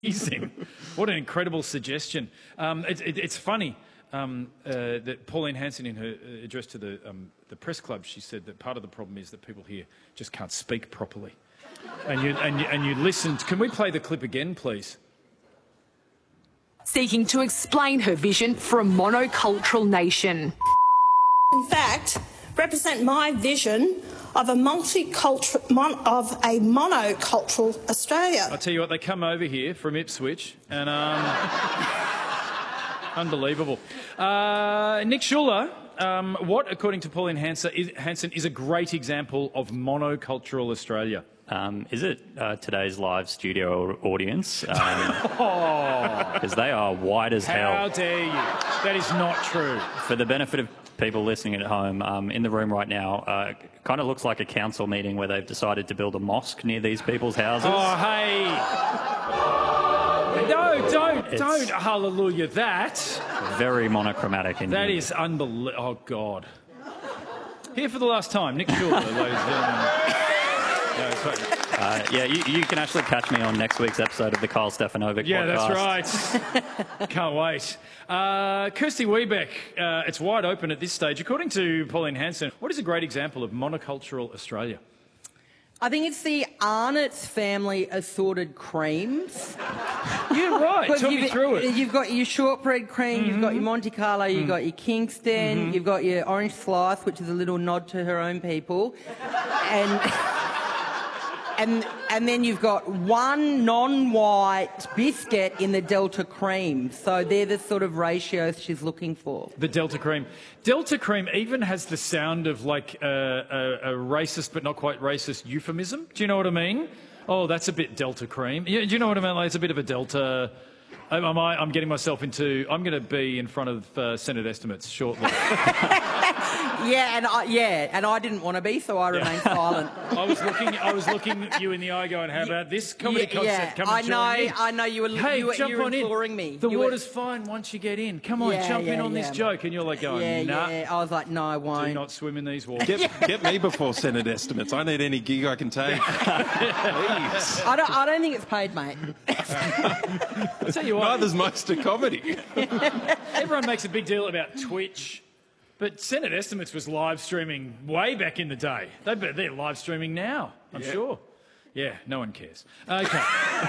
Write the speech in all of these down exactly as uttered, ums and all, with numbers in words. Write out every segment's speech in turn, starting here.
Amazing. What an incredible suggestion. Um, it, it, it's funny um, uh, that Pauline Hanson, in her address to the, um, the press club, she said that part of the problem is that people here just can't speak properly. And you, and you, and you listened. Can we play the clip again, please? Seeking to explain her vision for a monocultural nation. In fact, represent my vision of a multicultural, mon, of a monocultural Australia. I'll tell you what, they come over here from Ipswich, and um, unbelievable. Uh, Nick Schuler, um, what, according to Pauline Hanson, is, Hanson, is a great example of monocultural Australia? Um, is it uh, today's live studio audience? Because um, they are white as hell. How dare you? That is not true. For the benefit of people listening at home, um, in the room right now, uh, kind of looks like a council meeting where they've decided to build a mosque near these people's houses. Oh, hey. No, don't, It's don't. Hallelujah. That. Very monochromatic. In That here. is unbelievable. Oh, God. Here for the last time, Nick Schuler, ladies and gentlemen. No, uh, yeah, you, you can actually catch me on next week's episode of the Carl Stefanovic yeah, podcast. that's right. Can't wait. Uh, Kirsty Wiebeck, uh, it's wide open at this stage. According to Pauline Hanson, what is a great example of monocultural Australia? I think it's the Arnott's family assorted creams. You're right. Talk me through it. You've got your shortbread cream, mm-hmm. you've got your Monte Carlo, you've mm. got your Kingston, mm-hmm. you've got your orange slice, which is a little nod to her own people, and. And, and then you've got one non-white biscuit in the Delta cream. So they're the sort of ratios she's looking for. The Delta cream. Delta cream even has the sound of like a, a, a racist but not quite racist euphemism. Do you know what I mean? Oh, that's a bit Delta cream. Yeah, do you know what I mean? Like, it's a bit of a Delta... Am I, I'm getting myself into... I'm going to be in front of uh, Senate estimates shortly. Yeah, and I, yeah, and I didn't want to be, so I remained yeah. silent. I was looking, I was looking at you in the eye, going, "How about this comedy yeah, concept? Yeah. Come I and know, join in." I know you were, hey, you were, jump you were on imploring in. me. The you water's were... fine once you get in. Come on, yeah, jump yeah, in on yeah. this joke, and you're like going, yeah, "Nah." Yeah, I was like, "No, I won't." Do not swim in these waters. Get, get me before Senate estimates. I need any gig I can take. Please. I don't. I don't think it's paid, mate. I'll tell you what. Neither's most of comedy. Everyone makes a big deal about Twitch. But Senate Estimates was live streaming way back in the day. They, they're live streaming now, I'm yeah. sure. Yeah, no one cares. Okay.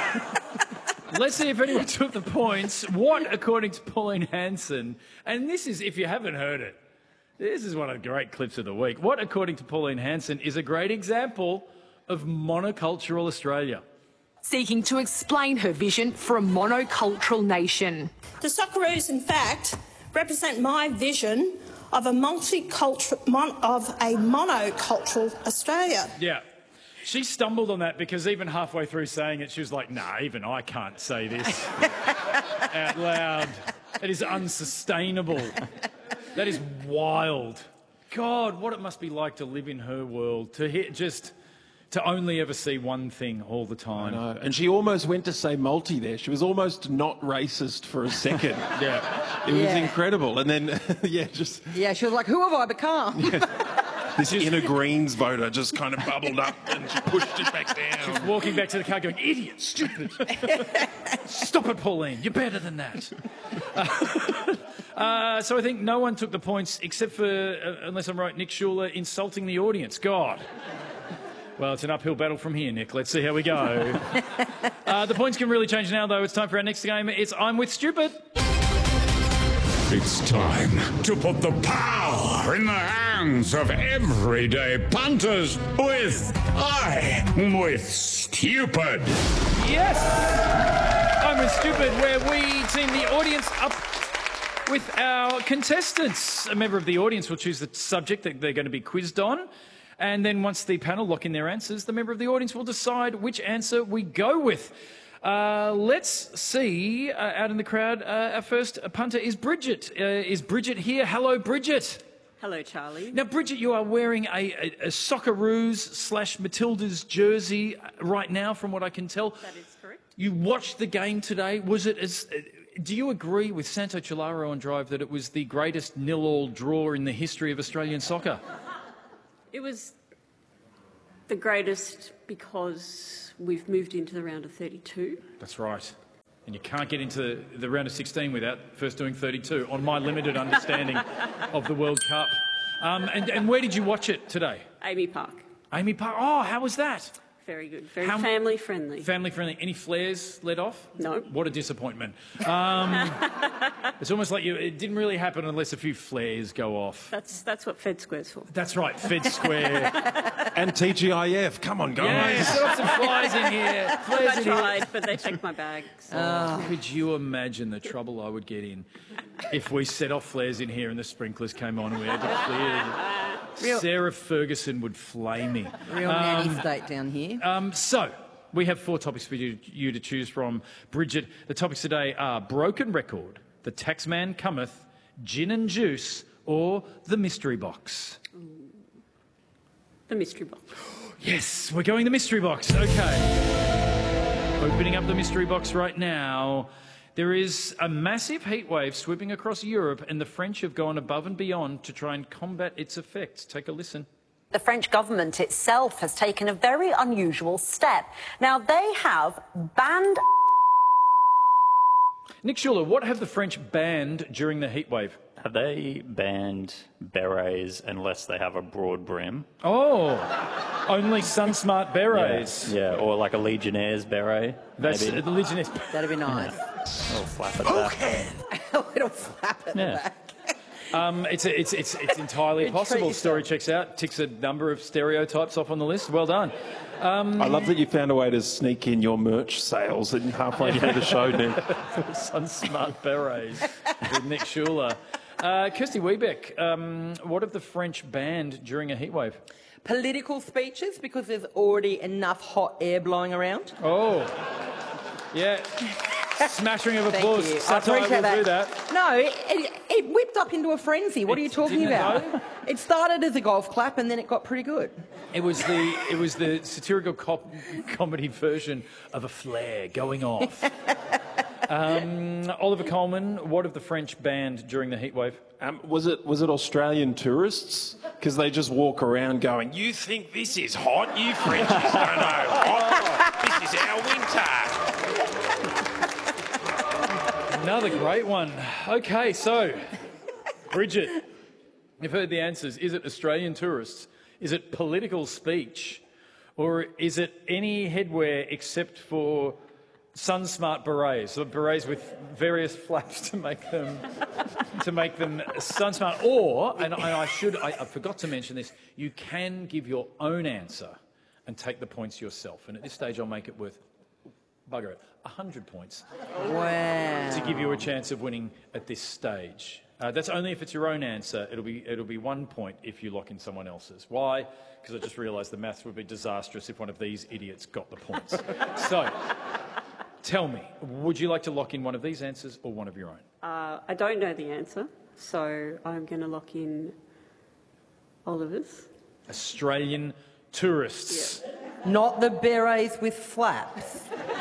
Let's see if anyone took the points. What, according to Pauline Hanson, and this is, if you haven't heard it, this is one of the great clips of the week. What, according to Pauline Hanson, is a great example of monocultural Australia? Seeking to explain her vision for a monocultural nation. The Socceroos, in fact, represent my vision of a multicultural, mon, of a monocultural Australia. Yeah. She stumbled on that because even halfway through saying it, she was like, nah, even I can't say this out loud. It is unsustainable. That is wild. God, what it must be like to live in her world, to hit just... to only ever see one thing all the time. I know. And she almost went to say multi there. She was almost not racist for a second. yeah. It was yeah. incredible. And then, yeah, just... Yeah, she was like, who have I become? Yeah. This inner Greens voter just kind of bubbled up and she pushed it back down. She was walking back to the car going, idiot, stupid. Stop it, Pauline. You're better than that. Uh, uh, so I think no one took the points except for, uh, unless I'm right, Nick Schuler insulting the audience. God. Well, it's an uphill battle from here, Nick. Let's see how we go. uh, the points can really change now, though. It's time for our next game. It's I'm with Stupid. It's time to put the power in the hands of everyday punters with I'm with Stupid. Yes! I'm with Stupid, where we team the audience up with our contestants. A member of the audience will choose the subject that they're going to be quizzed on. And then once the panel lock in their answers, the member of the audience will decide which answer we go with. Uh, let's see, uh, out in the crowd, uh, our first punter is Bridget. Uh, is Bridget here? Hello, Bridget. Hello, Charlie. Now, Bridget, you are wearing a, a, a Socceroos slash Matildas jersey right now, from what I can tell. That is correct. You watched the game today. Was it as... Uh, do you agree with Santo Chilaro on Drive that it was the greatest nil-all draw in the history of Australian soccer? It was the greatest because we've moved into the round of thirty-two. That's right. And you can't get into the round of sixteen without first doing thirty-two, on my limited understanding of the World Cup. Um, and, and where did you watch it today? Amy Park. Amy Park. Oh, how was that? Very good. Very How- family friendly. Family friendly. Any flares let off? No. What a disappointment. Um, it's almost like you, it didn't really happen unless a few flares go off. That's that's what Fed Square's for. That's right, Fed Square. And T G I F. Come on, guys. Yeah, set off some flies in here. Flares I in here. tried, but they checked my bag. So. Could you imagine the trouble I would get in if we set off flares in here and the sprinklers came on and we had to clear? Real- Sarah Ferguson would flame me. Real nanny state down here. Um, so, we have four topics for you, you to choose from, Bridget. The topics today are Broken Record, The Taxman Cometh, Gin and Juice, or The Mystery Box. The mystery box. Yes, we're going the Mystery Box. Okay. Opening up the Mystery Box right now. There is a massive heatwave sweeping across Europe, and the French have gone above and beyond to try and combat its effects. Take a listen. The French government itself has taken a very unusual step. Now, they have banned... Nick Schuler, what have the French banned during the heatwave? Have they banned berets unless they have a broad brim? Oh, only SunSmart berets. Yeah, yeah, or like a Legionnaire's beret. That's maybe. uh, the Legionnaires. That'd be nice. A little flap at that. A little flap at Yeah. the back. Um, it's, a, it's, it's, it's entirely Treat possible. yourself. Story checks out, ticks a number of stereotypes off on the list. Well done. I love that you found a way to sneak in your merch sales and halfway through the show now. SunSmart berets with Nick Schuler. Uh, Kirsty Wiebeck, um, what have the French banned during a heatwave? Political speeches, because there's already enough hot air blowing around. Oh, yeah. Smattering of Thank applause. you. I Satire will appreciate do that. No, it, it, it whipped up into a frenzy. What are you It- talking didn't it about? though? It started as a golf clap and then it got pretty good. It was the it was the satirical cop, comedy version of a flare going off. um, Oliver Coleman, what have the French banned during the heatwave? Um, was it was it Australian tourists? Because they just walk around going, "You think this is hot? You Frenchies don't know hot. This is our winter." Another great one. Okay, so Bridget, you've heard the answers. Is it Australian tourists? Is it political speech? Or is it any headwear except for SunSmart berets? So berets with various flaps to make them to make them SunSmart. Or, and I, I should, I, I forgot to mention this, you can give your own answer and take the points yourself. And at this stage, I'll make it worth, bugger it, one hundred points Wow. to give you a chance of winning at this stage. Uh, that's only if it's your own answer. It'll be it'll be one point if you lock in someone else's. Why? Because I just realised the maths would be disastrous if one of these idiots got the points. So, tell me, would you like to lock in one of these answers or one of your own? Uh, I don't know the answer, so I'm going to lock in Oliver's. Australian tourists. Not the berets with flaps.